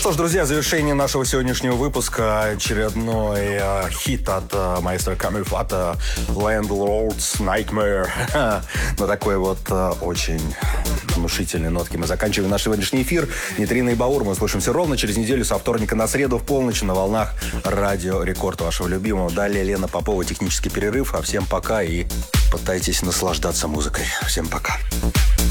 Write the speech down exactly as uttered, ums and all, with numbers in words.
что ж, друзья, завершение нашего сегодняшнего выпуска. Очередной э, хит от э, маэстро Камиль Фата, Landlord's Nightmare. На такой вот э, очень внушительной нотке мы заканчиваем наш сегодняшний эфир. Нитрина и Баур. Мы услышимся ровно через неделю со вторника на среду в полночь на волнах Радио Рекорд вашего любимого. Далее Лена Попова, технический перерыв. А всем пока и пытайтесь наслаждаться музыкой. Всем пока.